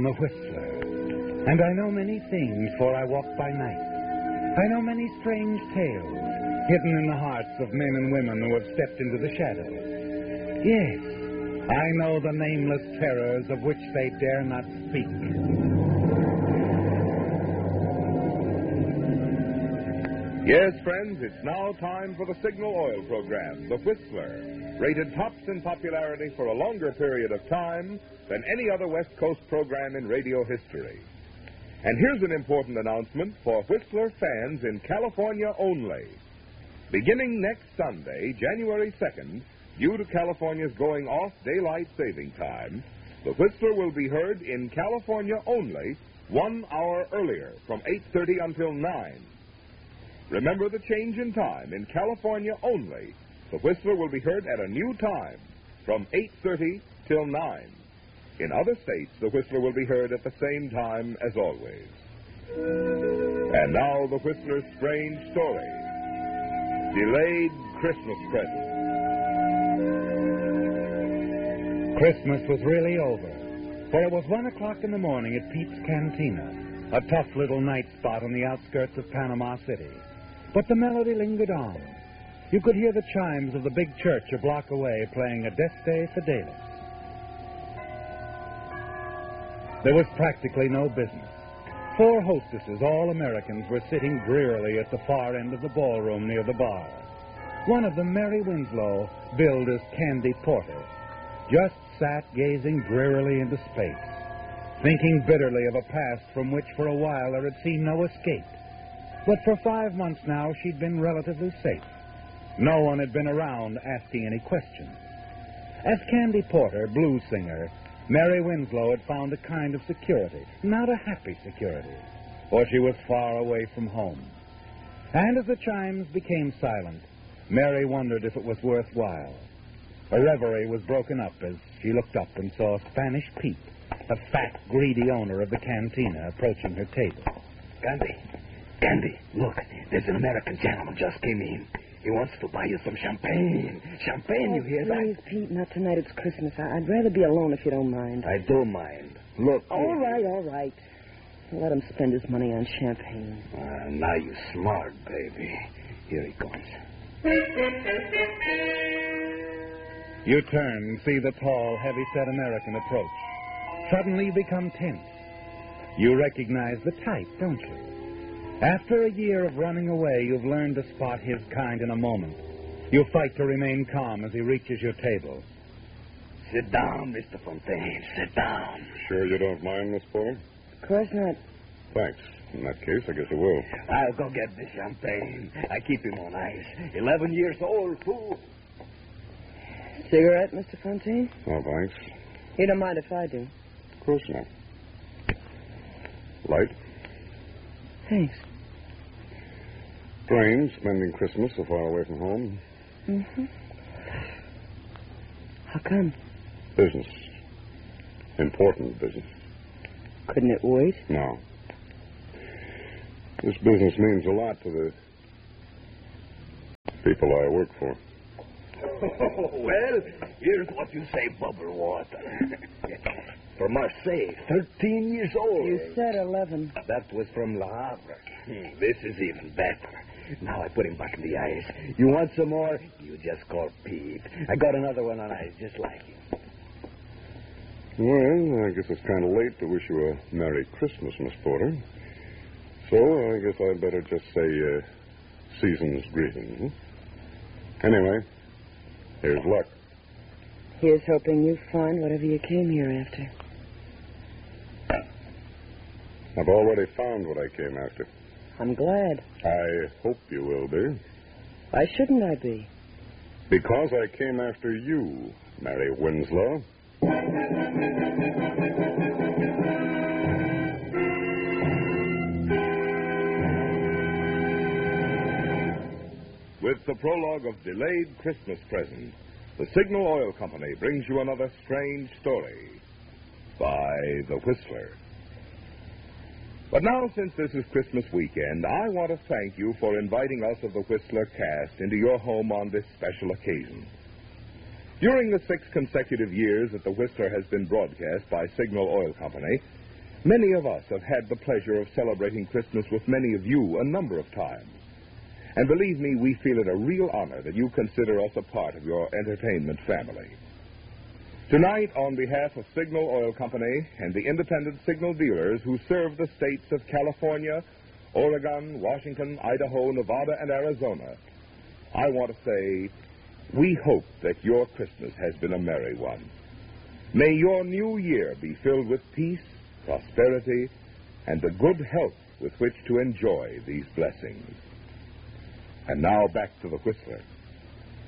the Whistler, and I know many things, for I walk by night. I know many strange tales, hidden in the hearts of men and women who have stepped into the shadows. Yes, I know the nameless terrors of which they dare not speak. Yes, friends, it's now time for the Signal Oil program, The Whistler, rated tops in popularity for a longer period of time than any other West Coast program in radio history. And here's an important announcement for Whistler fans in California only. Beginning next Sunday, January 2nd, due to California's going off daylight saving time, the Whistler will be heard in California only 1 hour earlier, from 8:30 until 9. Remember the change in time. In California only, the Whistler will be heard at a new time, from 8:30 till 9. In other states, the Whistler will be heard at the same time as always. And now, the Whistler's strange story. Delayed Christmas Present. Christmas was really over, for it was 1 o'clock in the morning at Pete's Cantina, a tough little night spot on the outskirts of Panama City. But the melody lingered on. You could hear the chimes of the big church a block away playing Adeste Fidelis. There was practically no business. 4 hostesses, all Americans, were sitting drearily at the far end of the ballroom near the bar. One of them, Mary Winslow, billed as Candy Porter, just sat gazing drearily into space, thinking bitterly of a past from which for a while there had seemed no escape. But for 5 months now, she'd been relatively safe. No one had been around asking any questions. As Candy Porter, blues singer, Mary Winslow had found a kind of security, not a happy security, for she was far away from home. And as the chimes became silent, Mary wondered if it was worthwhile. Her reverie was broken up as she looked up and saw Spanish Pete, a fat, greedy owner of the cantina, approaching her table. Candy, look, there's an American gentleman just came in. He wants to buy you some champagne. Champagne, you hear Please, that? Pete, not tonight. It's Christmas. I'd rather be alone if you don't mind. I do mind. Look. All right. Let him spend his money on champagne. Now you smart, baby. Here he comes. You turn and see the tall, heavy-set American approach. Suddenly you become tense. You recognize the type, don't you? After a year of running away, you've learned to spot his kind in a moment. You fight to remain calm as he reaches your table. Sit down, Mr. Fontaine. Sit down. Sure you don't mind, Miss Porter? Of course not. Thanks. In that case, I guess I will. I'll go get the champagne. I keep him on ice. 11 years old, too. Cigarette, Mr. Fontaine? Oh, thanks. You don't mind if I do? Of course not. Light? Thanks. Strange, spending Christmas so far away from home. Mm-hmm. How come? Business. Important business. Couldn't it wait? No. This business means a lot to the people I work for. Well, here's what you say, Bubble Water. From Marseille, 13 years old. You said 11. That was from Le Havre. This is even better. Now I put him back in the ice. You want some more? You just call Pete. I got another one on ice just like him. Well, I guess it's kind of late to wish you a Merry Christmas, Miss Porter. So I guess I'd better just say season's greetings. Anyway, here's luck. Here's hoping you find whatever you came here after. I've already found what I came after. I'm glad. I hope you will be. Why shouldn't I be? Because I came after you, Mary Winslow. With the prologue of Delayed Christmas Present, the Signal Oil Company brings you another strange story by The Whistler. But now, since this is Christmas weekend, I want to thank you for inviting us of the Whistler cast into your home on this special occasion. During the 6 consecutive years that the Whistler has been broadcast by Signal Oil Company, Many of us have had the pleasure of celebrating Christmas with many of you a number of times. And believe me, we feel it a real honor that you consider us a part of your entertainment family. Tonight, on behalf of Signal Oil Company and the independent signal dealers who serve the states of California, Oregon, Washington, Idaho, Nevada, and Arizona, I want to say, we hope that your Christmas has been a merry one. May your new year be filled with peace, prosperity, and the good health with which to enjoy these blessings. And now back to the Whistler.